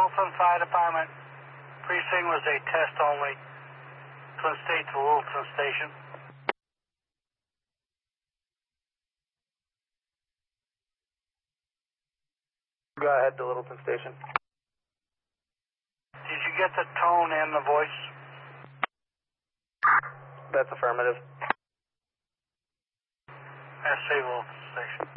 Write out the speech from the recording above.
Littleton Fire Department. Precinct was a test only. Twin State to Littleton Station. Go ahead to Littleton Station. Did you get the tone and the voice? That's affirmative. SA Littleton Station.